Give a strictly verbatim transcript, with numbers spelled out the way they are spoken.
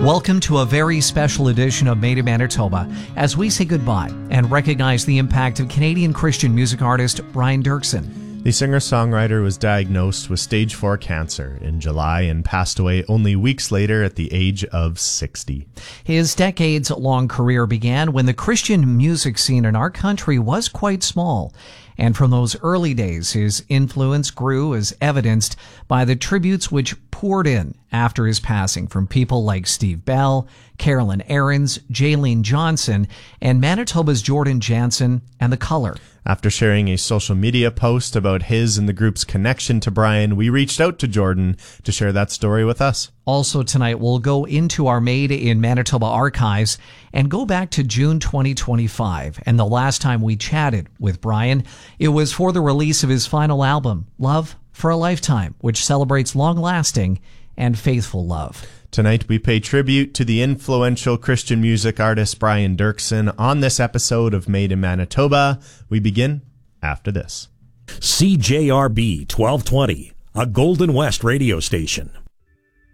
Welcome to a very special edition of Made in Manitoba as we say goodbye and recognize the impact of Canadian Christian music artist Brian Doerksen. The singer-songwriter was diagnosed with stage four cancer in July and passed away only weeks later at the age of sixty. His decades-long career began when the Christian music scene in our country was quite small. And from those early days, his influence grew as evidenced by the tributes which poured in after his passing from people like Steve Bell, Carolyn Aarons, Jaylene Johnson, and Manitoba's Jordan Jansen and The Color. After sharing a social media post about his and the group's connection to Brian, we reached out to Jordan to share that story with us. Also tonight, we'll go into our Made in Manitoba archives and go back to June twenty twenty-five. And the last time we chatted with Brian, it was for the release of his final album, Love for a Lifetime, which celebrates long-lasting and faithful love. Tonight, we pay tribute to the influential Christian music artist Brian Doerksen on this episode of Made in Manitoba. We begin after this. C J R B twelve twenty, a Golden West radio station.